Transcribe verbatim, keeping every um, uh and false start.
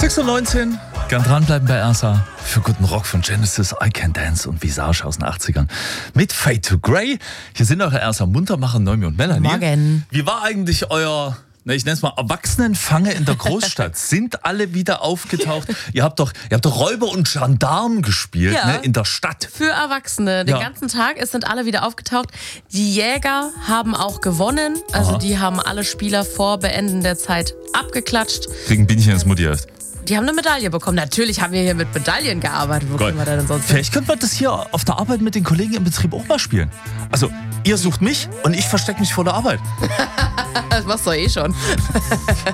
sechs Uhr neunzehn. Gern dranbleiben bei Ersa. Für guten Rock von Genesis, I Can Dance und Visage aus den achtzigern. Mit Fade to Grey. Hier sind eure Ersa Muntermacher, Noemi und Melanie. Morgen. Wie war eigentlich euer, na, ich nenne es mal Erwachsenenfange in der Großstadt? Sind alle wieder aufgetaucht? Ihr habt doch, ihr habt doch Räuber und Gendarm gespielt, Ja. ne, in der Stadt. Für Erwachsene. Den Ja. ganzen Tag. Es sind alle wieder aufgetaucht. Die Jäger haben auch gewonnen. Also Aha. die haben alle Spieler vor Beenden der Zeit abgeklatscht. Kriegen Bienchen ins Mutti erst. Die haben eine Medaille bekommen. Natürlich haben wir hier mit Medaillen gearbeitet. Wo kriegen wir da denn sonst hin? Vielleicht könnte man das hier auf der Arbeit mit den Kollegen im Betrieb auch mal spielen. Also, ihr sucht mich und ich verstecke mich vor der Arbeit. Das machst du eh schon.